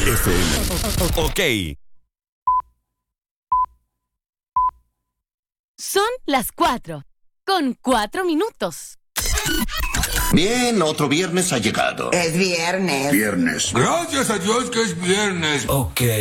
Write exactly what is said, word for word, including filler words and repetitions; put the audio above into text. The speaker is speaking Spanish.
F M. Ok. Son las cuatro, con cuatro minutos. Bien, otro viernes ha llegado. Es viernes. Viernes. Gracias a Dios que es viernes. Ok.